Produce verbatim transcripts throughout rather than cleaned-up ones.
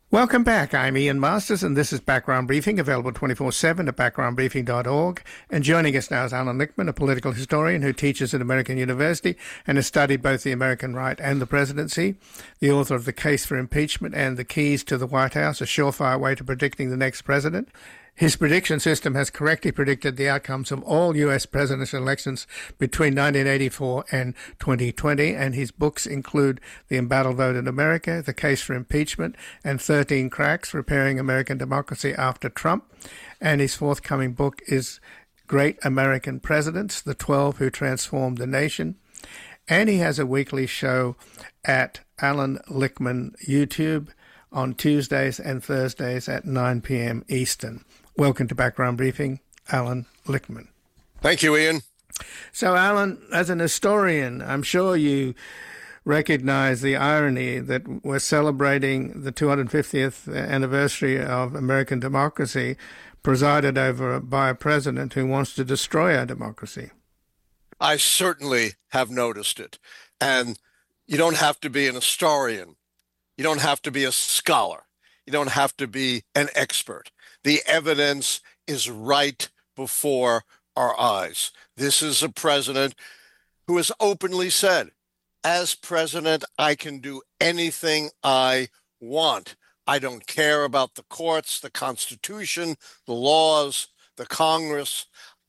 Welcome back. I'm Ian Masters, and this is Background Briefing, available twenty-four seven at background briefing dot org. And joining us now is Alan Lichtman, a political historian who teaches at American University and has studied both the American right and the presidency, the author of The Case for Impeachment and The Keys to the White House, a surefire way to predicting the next president. His prediction system has correctly predicted the outcomes of all U S presidential elections between nineteen eighty-four and twenty twenty, and his books include The Embattled Vote in America, The Case for Impeachment, and thirteen Cracks, Repairing American Democracy After Trump. And his forthcoming book is Great American Presidents, The twelve Who Transformed the Nation. And he has a weekly show at Alan Lichtman YouTube on Tuesdays and Thursdays at nine p.m. Eastern. Welcome to Background Briefing, Alan Lichtman. Thank you, Ian. So, Alan, as an historian, I'm sure you recognize the irony that we're celebrating the two hundred fiftieth anniversary of American democracy presided over by a president who wants to destroy our democracy. I certainly have noticed it. And you don't have to be an historian. You don't have to be a scholar. You don't have to be an expert. The evidence is right before our eyes. This is a president who has openly said, as president, I can do anything I want. I don't care about the courts, the Constitution, the laws, the Congress.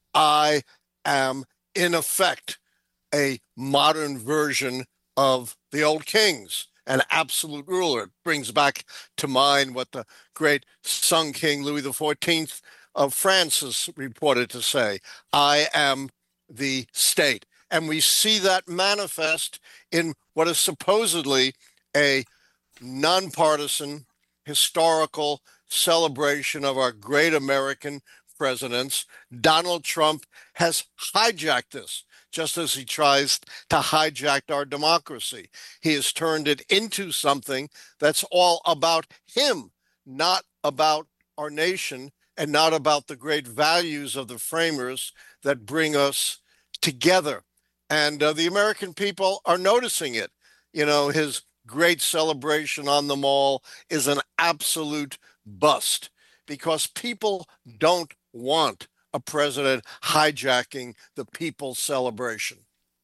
I am, in effect, a modern version of the old kings. An absolute ruler. It brings back to mind what the great Sun King Louis the fourteenth of France is reported to say, I am the state. And we see that manifest in what is supposedly a nonpartisan historical celebration of our great American presidents. Donald Trump has hijacked this, just as he tries to hijack our democracy. He has turned it into something that's all about him, not about our nation, and not about the great values of the framers that bring us together. And uh, the American people are noticing it. You know, his great celebration on the Mall is an absolute bust because people don't want a president hijacking the people's celebration.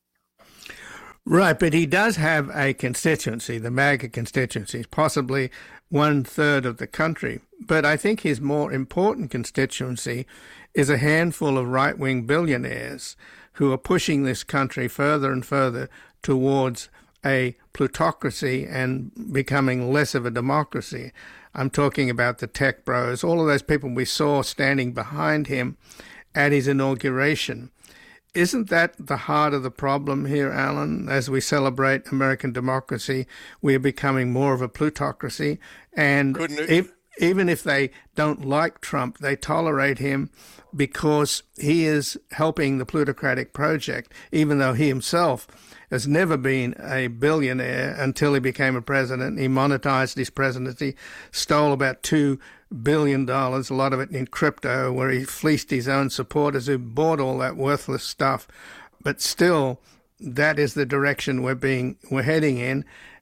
Right, but he does have a constituency, the MAGA constituency, possibly one third of the country. But I think his more important constituency is a handful of right-wing billionaires who are pushing this country further and further towards a plutocracy and becoming less of a democracy. I'm talking about the tech bros, all of those people we saw standing behind him at his inauguration. Isn't that the heart of the problem here, Alan? As we celebrate American democracy, we are becoming more of a plutocracy. And if, even if they don't like Trump, they tolerate him because he is helping the plutocratic project, even though he himself has never been a billionaire until he became a president. He monetized his presidency, stole about two billion dollars, a lot of it in crypto, where he fleeced his own supporters who bought all that worthless stuff. But still, that is the direction we're being we're heading in.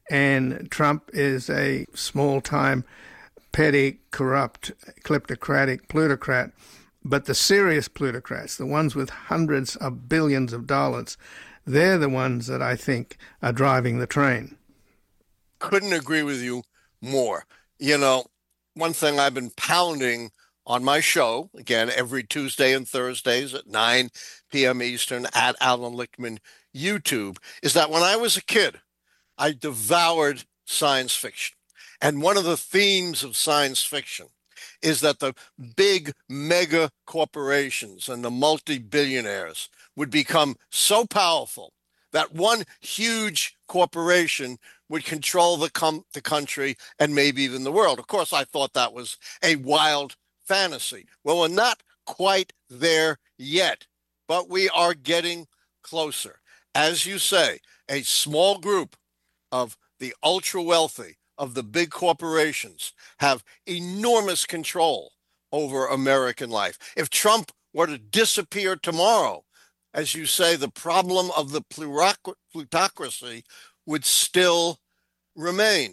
And Trump is a small-time, petty, corrupt, kleptocratic plutocrat. But the serious plutocrats, the ones with hundreds of billions of dollars, they're the ones that I think are driving the train. Couldn't agree with you more. You know, one thing I've been pounding on my show, again, every Tuesday and Thursdays at nine p.m. Eastern at Alan Lichtman YouTube, is that when I was a kid, I devoured science fiction. And one of the themes of science fiction is that the big mega corporations and the multi-billionaires would become so powerful that one huge corporation would control the, com- the country and maybe even the world. Of course, I thought that was a wild fantasy. Well, we're not quite there yet, but we are getting closer. As you say, a small group of the ultra-wealthy, of the big corporations, have enormous control over American life. If Trump were to disappear tomorrow, as you say, the problem of the plutocracy would still remain.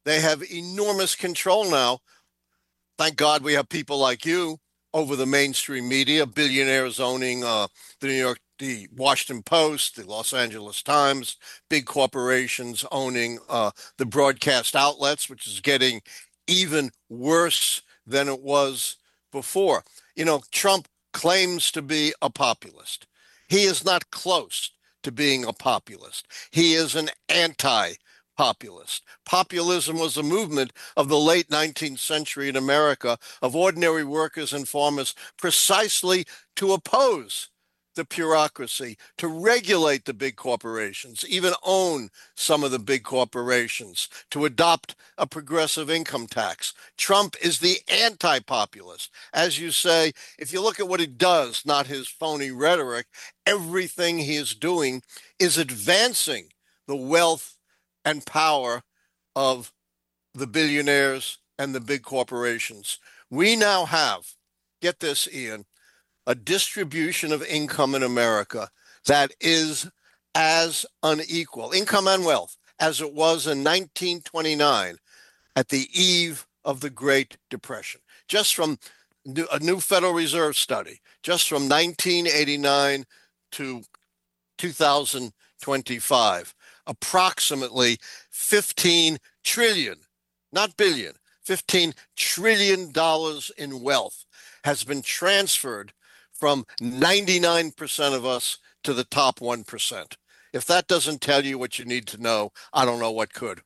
They have enormous control now. Thank God we have people like you over the mainstream media, billionaires owning uh, the New York, the Washington Post, the Los Angeles Times, big corporations owning uh, the broadcast outlets, which is getting even worse than it was before. You know, Trump claims to be a populist. He is not close to being a populist. He is an anti-populist. Populism was a movement of the late nineteenth century in America of ordinary workers and farmers precisely to oppose the bureaucracy, to regulate the big corporations, even own some of the big corporations, to adopt a progressive income tax. Trump is the anti-populist. As you say, if you look at what he does, not his phony rhetoric, everything he is doing is advancing the wealth and power of the billionaires and the big corporations. We now have, get this, Ian, a distribution of income in America that is as unequal, income and wealth, as it was in nineteen twenty-nine at the eve of the Great Depression. Just from a new Federal Reserve study, just from nineteen eighty-nine to two thousand twenty-five, approximately fifteen trillion, not billion, fifteen trillion dollars in wealth has been transferred from ninety-nine percent of us to the top one percent. If that doesn't tell you what you need to know, I don't know what could.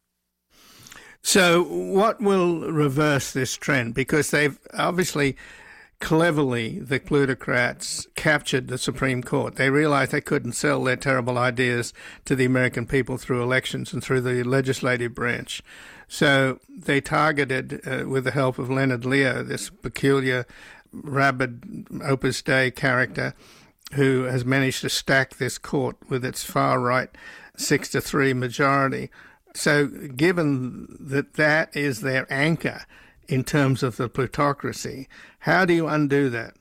So what will reverse this trend? Because they've obviously cleverly, the plutocrats captured the Supreme Court. They realized they couldn't sell their terrible ideas to the American people through elections and through the legislative branch. So they targeted, uh, with the help of Leonard Leo, this peculiar rabid Opus Dei character who has managed to stack this court with its far-right six to three majority. So given that that is their anchor in terms of the plutocracy, how do you undo that?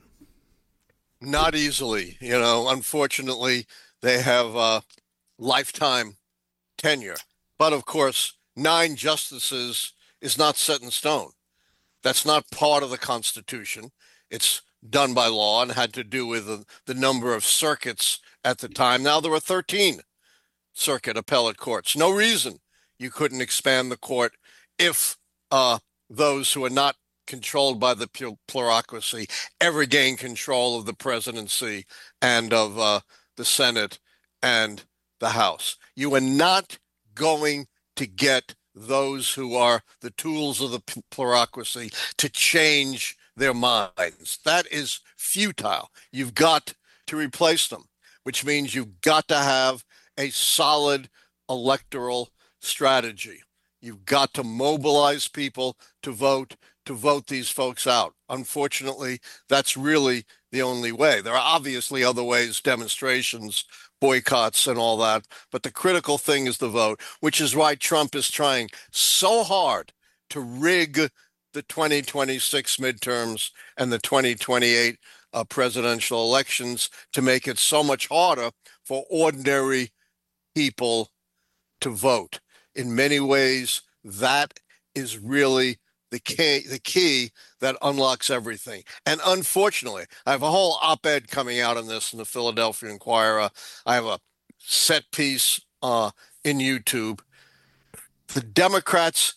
Not easily. You know, unfortunately, they have a lifetime tenure. But of course, nine justices is not set in stone. That's not part of the Constitution. It's done by law and had to do with the, the number of circuits at the time. Now there are thirteen circuit appellate courts. No reason you couldn't expand the court if uh, those who are not controlled by the plurocracy ever gain control of the presidency and of uh, the Senate and the House. You are not going to get those who are the tools of the plurocracy to change their minds. That is futile. You've got to replace them, which means you've got to have a solid electoral strategy. You've got to mobilize people to vote, to vote these folks out. Unfortunately, that's really the only way. There are obviously other ways, demonstrations, boycotts, and all that, but the critical thing is the vote, which is why Trump is trying so hard to rig the twenty twenty-six midterms and the twenty twenty-eight uh, presidential elections to make it so much harder for ordinary people to vote. In many ways, that is really the key, the key that unlocks everything. And unfortunately, I have a whole op-ed coming out on this in the Philadelphia Inquirer. I have a set piece uh, in YouTube. The Democrats,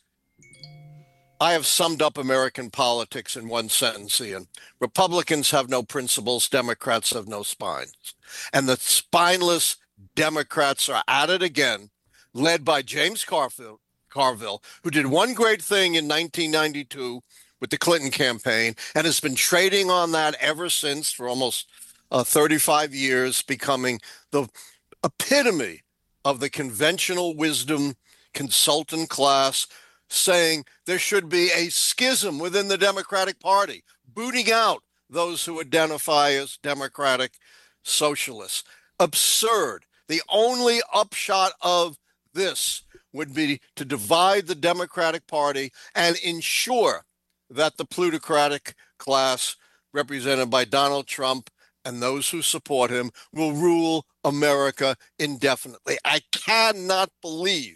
I have summed up American politics in one sentence, Ian. Republicans have no principles, Democrats have no spines. And the spineless Democrats are at it again, led by James Carville, Carville, who did one great thing in nineteen ninety-two with the Clinton campaign and has been trading on that ever since for almost uh, thirty-five years, becoming the epitome of the conventional wisdom consultant class, saying there should be a schism within the Democratic Party, booting out those who identify as Democratic socialists. Absurd. The only upshot of this would be to divide the Democratic Party and ensure that the plutocratic class represented by Donald Trump and those who support him will rule America indefinitely. I cannot believe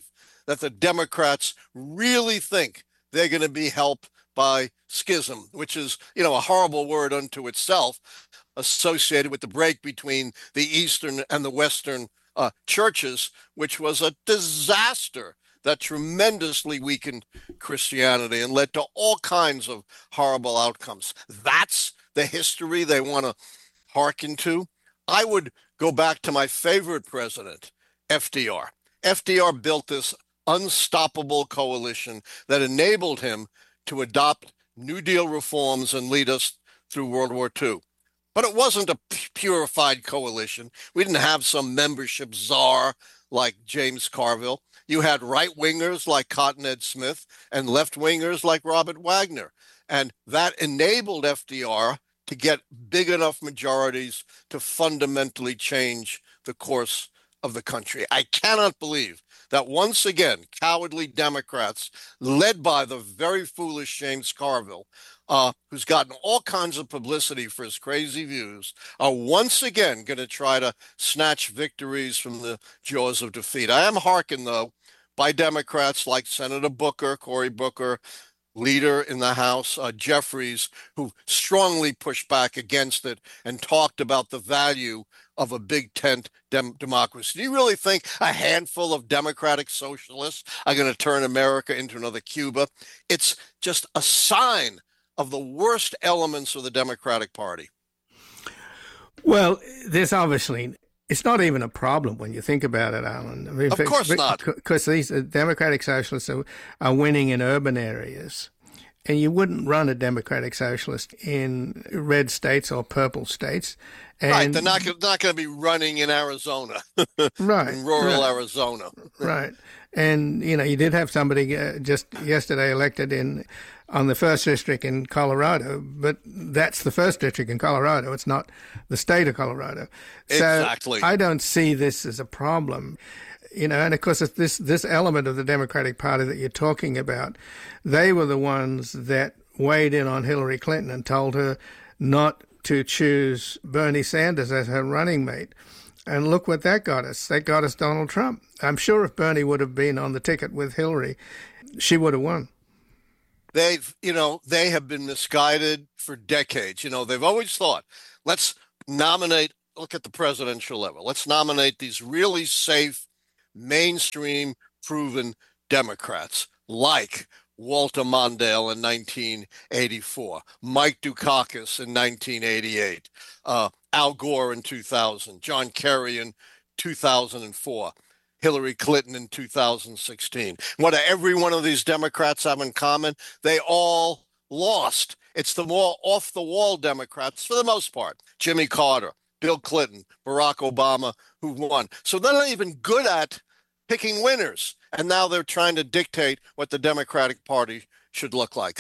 that the Democrats really think they're going to be helped by schism, which is, you know, a horrible word unto itself, associated with the break between the Eastern and the Western uh, churches, which was a disaster that tremendously weakened Christianity and led to all kinds of horrible outcomes. That's the history they want to hearken to. I would go back to my favorite president, F D R. F D R built this unstoppable coalition that enabled him to adopt New Deal reforms and lead us through World War Two. But it wasn't a purified coalition. We didn't have some membership czar like James Carville. You had right-wingers like Cotton Ed Smith and left-wingers like Robert Wagner. And that enabled F D R to get big enough majorities to fundamentally change the course of the country. I cannot believe that once again, cowardly Democrats, led by the very foolish James Carville, uh, who's gotten all kinds of publicity for his crazy views, are once again going to try to snatch victories from the jaws of defeat. I am hearkened, though, by Democrats like Senator Booker, Cory Booker, leader in the House, uh, Jeffries, who strongly pushed back against it and talked about the value of a big tent dem- democracy. Do you really think a handful of democratic socialists are going to turn America into another Cuba? It's just a sign of the worst elements of the Democratic Party. Well, there's obviously, it's not even a problem when you think about it, Alan. I mean, of course not. Because these Democratic Socialists are, are winning in urban areas. And you wouldn't run a Democratic Socialist in red states or purple states. And right, they're not, not going to be running in Arizona, right, in rural right, Arizona. Right. And, you know, you did have somebody uh, just yesterday elected in on the first district in Colorado, but that's the first district in Colorado. It's not the state of Colorado. So exactly. I don't see this as a problem. You know, and of course, this this element of the Democratic Party that you're talking about, they were the ones that weighed in on Hillary Clinton and told her not to choose Bernie Sanders as her running mate. And look what that got us. That got us Donald Trump. I'm sure if Bernie would have been on the ticket with Hillary, she would have won. They've, you know, they have been misguided for decades. You know, they've always thought, let's nominate, look at the presidential level, let's nominate these really safe, mainstream, proven Democrats like Walter Mondale in nineteen eighty-four, Mike Dukakis in nineteen eighty-eight, uh, Al Gore in two thousand, John Kerry in two thousand four, Hillary Clinton in two thousand sixteen. What do every one of these Democrats have in common? They all lost. It's the more off-the-wall Democrats, for the most part. Jimmy Carter, Bill Clinton, Barack Obama, who won. So they're not even good at picking winners. And now they're trying to dictate what the Democratic Party should look like.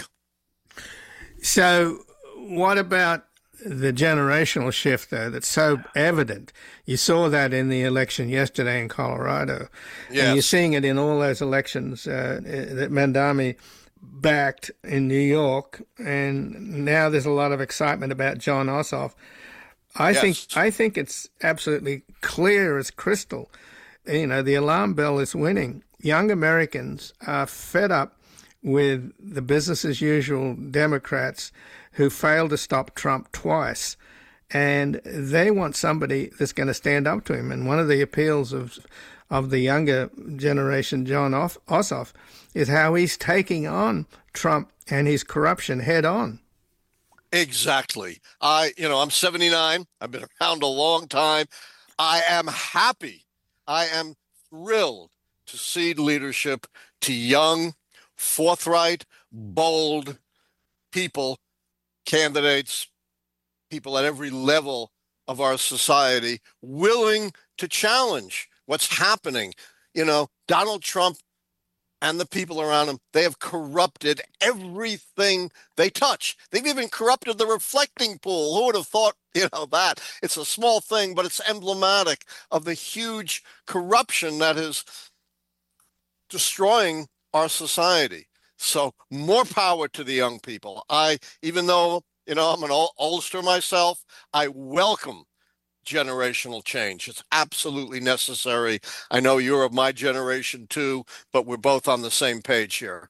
So what about the generational shift, though, that's so evident? You saw that in the election yesterday in Colorado. Yes. And you're seeing it in all those elections uh, that Mamdani backed in New York. And now there's a lot of excitement about Jon Ossoff. I yes. think I think it's absolutely clear as crystal. You know, the alarm bell is winning. Young Americans are fed up with the business as usual Democrats who failed to stop Trump twice. And they want somebody that's going to stand up to him. And one of the appeals of of the younger generation, Jon Ossoff, is how he's taking on Trump and his corruption head on. Exactly. I, you know, I'm seventy-nine. I've been around a long time. I am happy. I am thrilled to cede leadership to young, forthright, bold people, candidates, people at every level of our society willing to challenge what's happening. You know, Donald Trump and the people around him, they have corrupted everything they touch. They've even corrupted the reflecting pool. Who would have thought, you know, that? It's a small thing, but it's emblematic of the huge corruption that is destroying our society. So more power to the young people. I, even though, you know, I'm an old, oldster myself, I welcome generational change. It's absolutely necessary. I know you're of my generation too, but we're both on the same page here.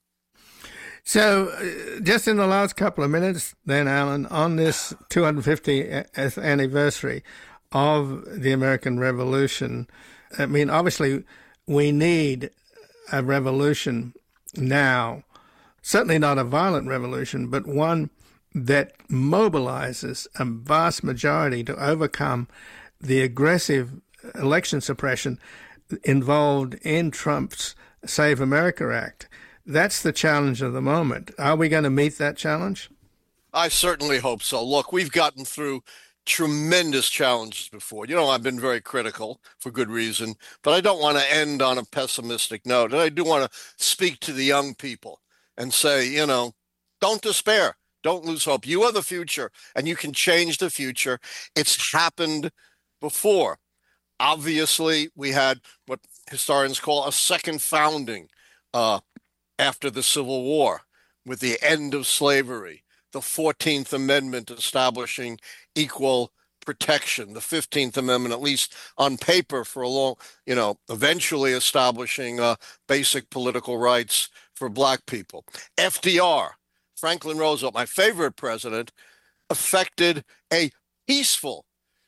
So uh, just in the last couple of minutes then, Alan, on this two hundred fiftieth anniversary of the American Revolution, I mean, obviously we need a revolution now, certainly not a violent revolution, but one that mobilizes a vast majority to overcome the aggressive election suppression involved in Trump's Save America Act. That's the challenge of the moment. Are we going to meet that challenge? I certainly hope so. Look, we've gotten through tremendous challenges before. You know, I've been very critical for good reason, but I don't want to end on a pessimistic note. And I do want to speak to the young people and say, you know, don't despair. Don't lose hope. You are the future, and you can change the future. It's happened before. Obviously, we had what historians call a second founding uh, after the Civil War, with the end of slavery, the fourteenth Amendment establishing equal protection, the fifteenth Amendment, at least on paper for a long, you know, eventually establishing uh, basic political rights for Black people. F D R, Franklin Roosevelt, my favorite president, effected a peaceful,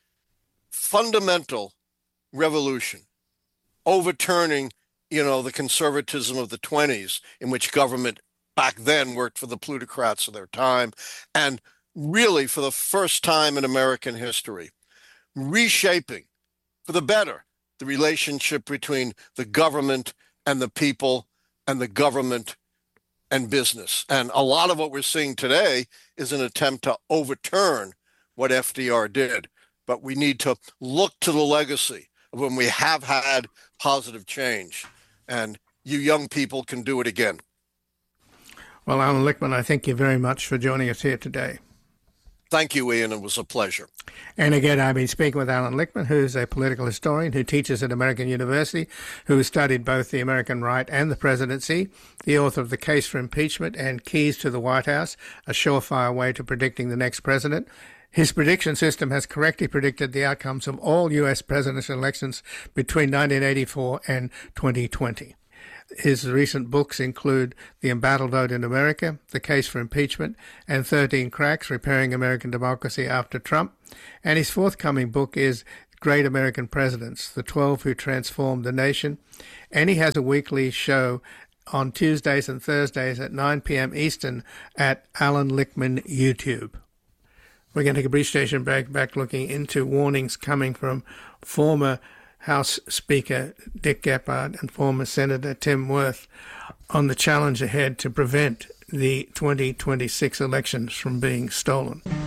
fundamental revolution, overturning, you know, the conservatism of the twenties, in which government back then worked for the plutocrats of their time, and really for the first time in American history, reshaping for the better the relationship between the government and the people and the government and business. And a lot of what we're seeing today is an attempt to overturn what F D R did. But we need to look to the legacy of when we have had positive change. And you young people can do it again. Well, Alan Lichtman, I thank you very much for joining us here today. Thank you, Ian. It was a pleasure. And again, I've been speaking with Alan Lichtman, who's a political historian who teaches at American University, who has studied both the American right and the presidency, the author of The Case for Impeachment and Keys to the White House, a surefire way to predicting the next president. His prediction system has correctly predicted the outcomes of all U S presidential elections between nineteen eighty-four and twenty twenty. His recent books include The Embattled Vote in America, The Case for Impeachment, and thirteen Cracks, Repairing American Democracy After Trump. And his forthcoming book is Great American Presidents, The twelve Who Transformed the Nation. And he has a weekly show on Tuesdays and Thursdays at nine p.m. Eastern at Alan Lichtman YouTube. We're going to take a brief station break, back looking into warnings coming from former House Speaker Dick Gephardt and former Senator Tim Wirth on the challenge ahead to prevent the twenty twenty-six elections from being stolen.